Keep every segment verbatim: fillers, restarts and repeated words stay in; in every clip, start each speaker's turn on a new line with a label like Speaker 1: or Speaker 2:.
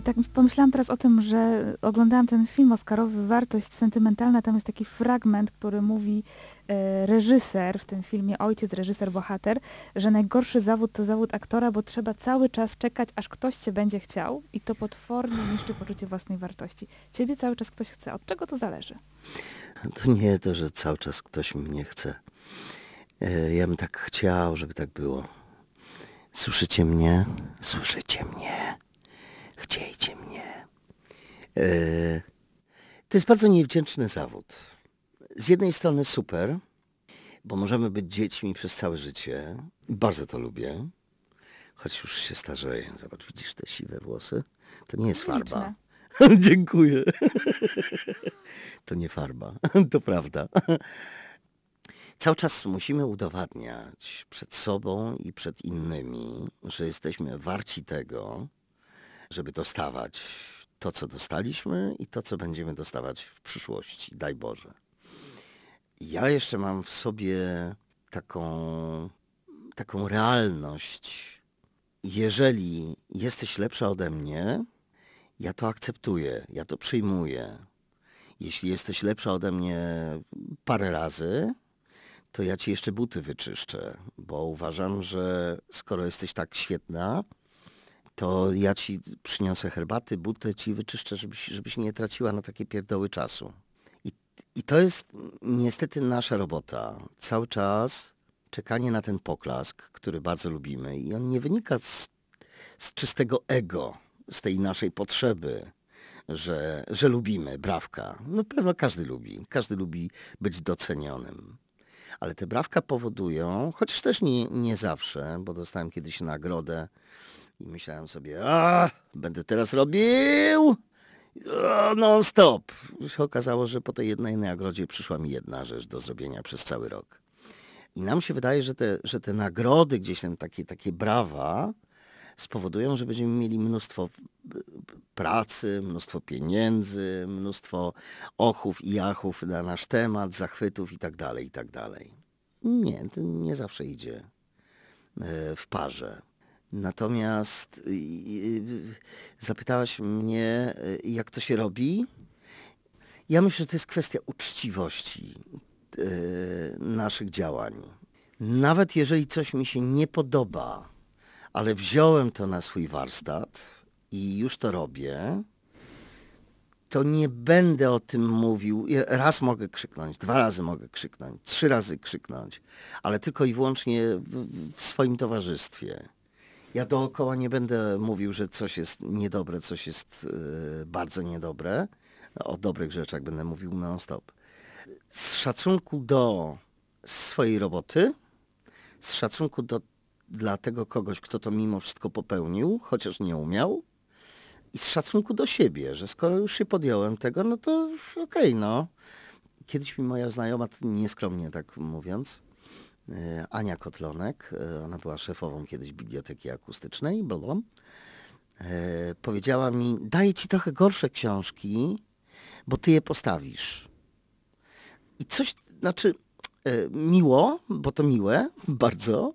Speaker 1: Tak pomyślałam teraz o tym, że oglądałam ten film oscarowy Wartość sentymentalna. Tam jest taki fragment, który mówi e, reżyser w tym filmie, ojciec, reżyser, bohater, że najgorszy zawód to zawód aktora, bo trzeba cały czas czekać, aż ktoś cię będzie chciał i to potwornie niszczy poczucie własnej wartości. Ciebie cały czas ktoś chce. Od czego to zależy?
Speaker 2: To nie to, że cały czas ktoś mnie chce. E, ja bym tak chciał, żeby tak było. Słyszycie mnie? Słyszycie mnie? Chciejcie mnie. E, to jest bardzo niewdzięczny zawód. Z jednej strony super, bo możemy być dziećmi przez całe życie. Bardzo to lubię. Choć już się starzeję. Zobacz, widzisz te siwe włosy? To nie jest farba. Dziękuję. To nie farba. To prawda. Cały czas musimy udowadniać przed sobą i przed innymi, że jesteśmy warci tego, żeby dostawać to, co dostaliśmy i to, co będziemy dostawać w przyszłości. Daj Boże. Ja jeszcze mam w sobie taką, taką realność. Jeżeli jesteś lepsza ode mnie, ja to akceptuję, ja to przyjmuję. Jeśli jesteś lepsza ode mnie parę razy, to ja ci jeszcze buty wyczyszczę, bo uważam, że skoro jesteś tak świetna, to ja ci przyniosę herbaty, buty ci wyczyszczę, żebyś, żebyś nie traciła na takie pierdoły czasu. I, I to jest niestety nasza robota. Cały czas czekanie na ten poklask, który bardzo lubimy i on nie wynika z, z czystego ego, z tej naszej potrzeby, że, że lubimy, brawka. No pewno każdy lubi, każdy lubi być docenionym. Ale te brawka powodują, chociaż też nie, nie zawsze, bo dostałem kiedyś nagrodę i myślałem sobie, a będę teraz robił non stop. Się okazało, że po tej jednej nagrodzie przyszła mi jedna rzecz do zrobienia przez cały rok. I nam się wydaje, że te, że te nagrody, gdzieś tam takie, takie brawa spowodują, że będziemy mieli mnóstwo pracy, mnóstwo pieniędzy, mnóstwo ochów i jachów na nasz temat, zachwytów i tak dalej, i tak dalej. Nie, to nie zawsze idzie w parze. Natomiast zapytałaś mnie, jak to się robi? Ja myślę, że to jest kwestia uczciwości naszych działań. Nawet jeżeli coś mi się nie podoba, ale wziąłem to na swój warsztat i już to robię, to nie będę o tym mówił. Raz mogę krzyknąć, dwa razy mogę krzyknąć, trzy razy krzyknąć, ale tylko i wyłącznie w, w swoim towarzystwie. Ja dookoła nie będę mówił, że coś jest niedobre, coś jest yy, bardzo niedobre. O dobrych rzeczach będę mówił non-stop. Z szacunku do swojej roboty, z szacunku do, dla tego kogoś, kto to mimo wszystko popełnił, chociaż nie umiał, i z szacunku do siebie, że skoro już się podjąłem tego, no to okej, okay, no. Kiedyś mi moja znajoma, nieskromnie tak mówiąc, Ania Kotlonek, ona była szefową kiedyś Biblioteki Akustycznej, byłam, powiedziała mi, daję ci trochę gorsze książki, bo ty je postawisz. I coś, znaczy miło, bo to miłe, bardzo,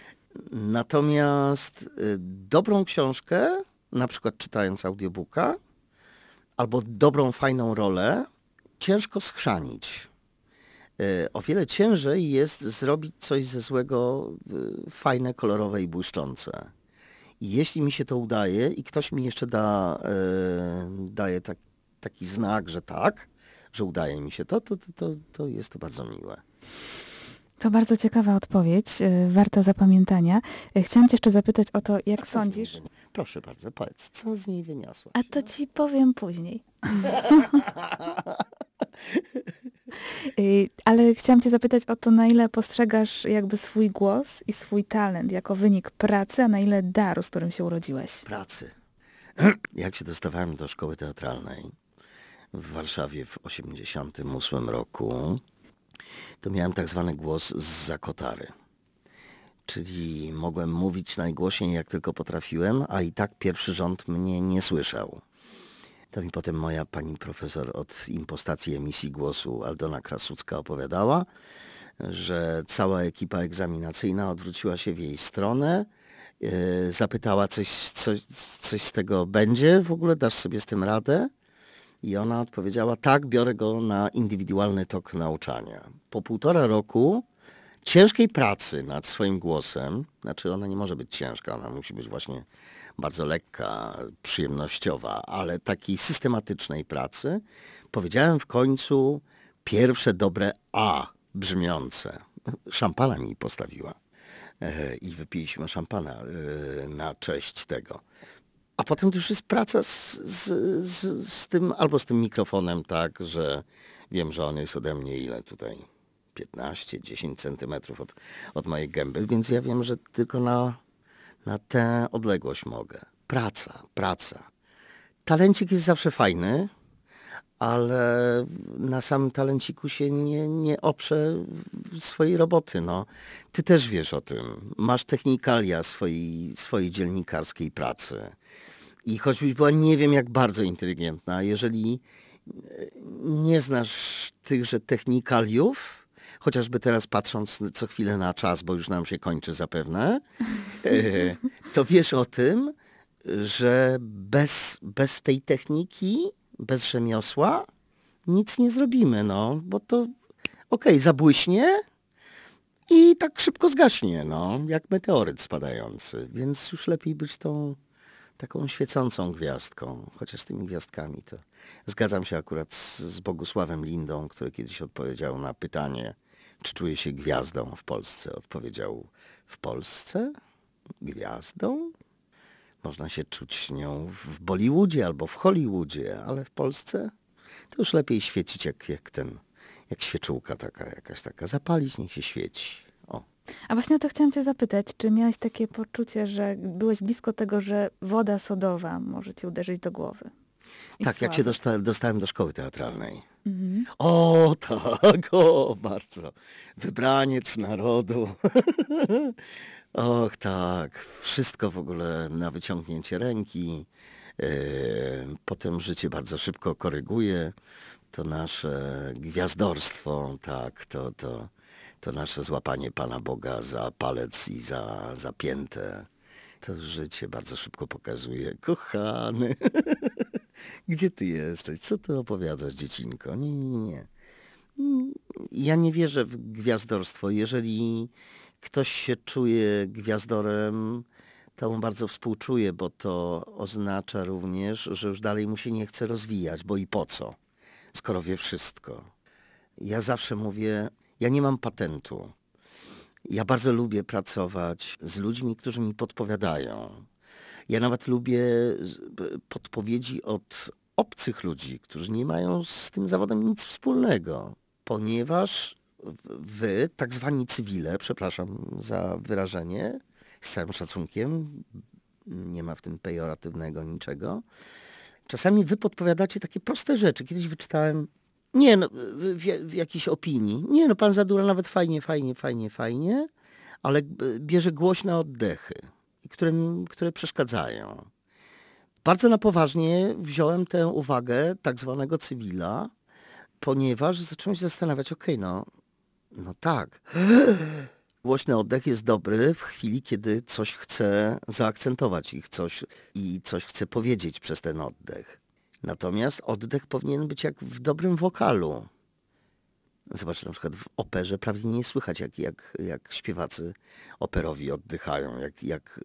Speaker 2: natomiast dobrą książkę, na przykład czytając audiobooka, albo dobrą, fajną rolę, ciężko schrzanić. O wiele ciężej jest zrobić coś ze złego fajne, kolorowe i błyszczące. I jeśli mi się to udaje i ktoś mi jeszcze da, daje tak, taki znak, że tak, że udaje mi się to, to, to, to, to jest to bardzo miłe.
Speaker 1: To bardzo ciekawa odpowiedź, warta zapamiętania. Chciałam cię jeszcze zapytać o to, jak sądzisz...
Speaker 2: Wyni- Proszę bardzo, powiedz, co z niej wyniosłaś?
Speaker 1: A to ci powiem później. Ale chciałam cię zapytać o to, na ile postrzegasz jakby swój głos i swój talent jako wynik pracy, a na ile daru, z którym się urodziłeś?
Speaker 2: Pracy. Jak się dostawałem do szkoły teatralnej w Warszawie w osiemdziesiątym ósmym roku, to miałem tak zwany głos zza kotary. Czyli mogłem mówić najgłośniej, jak tylko potrafiłem, a i tak pierwszy rząd mnie nie słyszał. To mi potem moja pani profesor od impostacji emisji głosu, Aldona Krasucka, opowiadała, że cała ekipa egzaminacyjna odwróciła się w jej stronę e, zapytała, coś, coś, coś z tego będzie? W ogóle dasz sobie z tym radę? I ona odpowiedziała, tak, biorę go na indywidualny tok nauczania. Po półtora roku ciężkiej pracy nad swoim głosem, znaczy ona nie może być ciężka, ona musi być właśnie bardzo lekka, przyjemnościowa, ale takiej systematycznej pracy, powiedziałem w końcu pierwsze dobre A brzmiące. Szampana mi postawiła e, i wypiliśmy szampana e, na cześć tego. A potem to już jest praca z, z, z, z tym, albo z tym mikrofonem, tak, że wiem, że on jest ode mnie ile tutaj? piętnaście, dziesięć centymetrów od, od mojej gęby, więc ja wiem, że tylko na, na tę odległość mogę. Praca, praca. Talencik jest zawsze fajny, ale na samym talenciku się nie, nie oprze swojej roboty. No. Ty też wiesz o tym. Masz technikalia swojej, swojej dziennikarskiej pracy. I choćbyś była nie wiem jak bardzo inteligentna, jeżeli nie znasz tychże technikaliów, chociażby teraz patrząc co chwilę na czas, bo już nam się kończy zapewne, to wiesz o tym, że bez, bez tej techniki, bez rzemiosła nic nie zrobimy, no, bo to okej, okay, zabłyśnie i tak szybko zgaśnie, no, jak meteoryt spadający, więc już lepiej być tą taką świecącą gwiazdką, chociaż z tymi gwiazdkami to zgadzam się akurat z, z Bogusławem Lindą, który kiedyś odpowiedział na pytanie, czy czuje się gwiazdą w Polsce. Odpowiedział, w Polsce? Gwiazdą? Można się czuć nią w Bollywoodzie albo w Hollywoodzie, ale w Polsce to już lepiej świecić jak, jak ten, jak świeczułka taka, jakaś taka. Zapalić, niech się świeci. O.
Speaker 1: A właśnie o to chciałam cię zapytać, czy miałeś takie poczucie, że byłeś blisko tego, że woda sodowa może cię uderzyć do głowy?
Speaker 2: Tak, jak się dosta- dostałem do szkoły teatralnej.
Speaker 1: Mhm.
Speaker 2: O tak, o bardzo. Wybraniec narodu. Och tak, wszystko w ogóle na wyciągnięcie ręki. Yy, potem życie bardzo szybko koryguje. To nasze gwiazdorstwo, tak, to, to, to nasze złapanie Pana Boga za palec i za, za piętę. To życie bardzo szybko pokazuje. Kochany, gdzie ty jesteś? Co ty opowiadasz, dziecinko? Nie, nie, nie. Ja nie wierzę w gwiazdorstwo. Jeżeli ktoś się czuje gwiazdorem, to mu bardzo współczuję, bo to oznacza również, że już dalej mu się nie chce rozwijać, bo i po co, skoro wie wszystko. Ja zawsze mówię, ja nie mam patentu. Ja bardzo lubię pracować z ludźmi, którzy mi podpowiadają. Ja nawet lubię podpowiedzi od obcych ludzi, którzy nie mają z tym zawodem nic wspólnego, ponieważ wy, tak zwani cywile, przepraszam za wyrażenie, z całym szacunkiem, nie ma w tym pejoratywnego niczego, czasami wy podpowiadacie takie proste rzeczy. Kiedyś wyczytałem, nie no, w, w jakiejś opinii, nie no, pan Zadura nawet fajnie, fajnie, fajnie, fajnie, ale bierze głośne oddechy, które, które przeszkadzają. Bardzo na poważnie wziąłem tę uwagę tak zwanego cywila, ponieważ zacząłem się zastanawiać, okej, okay, no, no tak, głośny oddech jest dobry w chwili, kiedy coś chce zaakcentować i coś, i coś chce powiedzieć przez ten oddech. Natomiast oddech powinien być jak w dobrym wokalu. Zobacz, na przykład w operze prawie nie słychać, jak, jak, jak śpiewacy operowi oddychają, jak, jak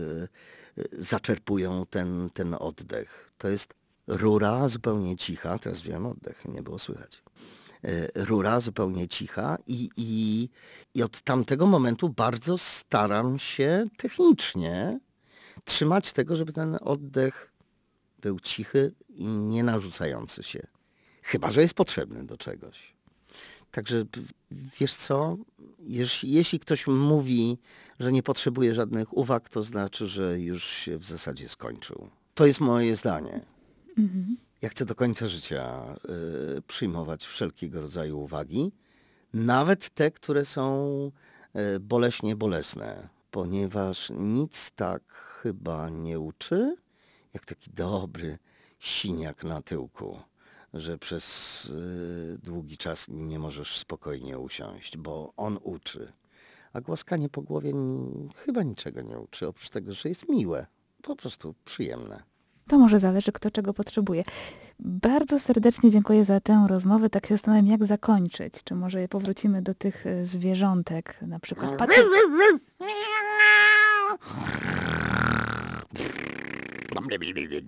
Speaker 2: yy, zaczerpują ten, ten oddech. To jest rura zupełnie cicha, teraz wziąłem oddech, nie było słychać. Yy, rura zupełnie cicha i, i, i od tamtego momentu bardzo staram się technicznie trzymać tego, żeby ten oddech był cichy i nie narzucający się. Chyba że jest potrzebny do czegoś. Także wiesz co, jeśli, jeśli ktoś mówi, że nie potrzebuje żadnych uwag, to znaczy, że już się w zasadzie skończył. To jest moje zdanie. Mhm. Ja chcę do końca życia y, przyjmować wszelkiego rodzaju uwagi, nawet te, które są y, boleśnie bolesne, ponieważ nic tak chyba nie uczy, jak taki dobry siniak na tyłku, że przez y, długi czas nie możesz spokojnie usiąść, bo on uczy. A głaskanie po głowie n- chyba niczego nie uczy, oprócz tego, że jest miłe. Po prostu przyjemne.
Speaker 1: To może zależy, kto czego potrzebuje. Bardzo serdecznie dziękuję za tę rozmowę. Tak się zastanawiam, jak zakończyć. Czy może powrócimy do tych e, zwierzątek, na przykład paty...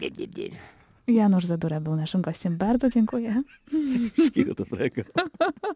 Speaker 1: Janusz Zadura był naszym gościem. Bardzo dziękuję.
Speaker 2: Wszystkiego dobrego.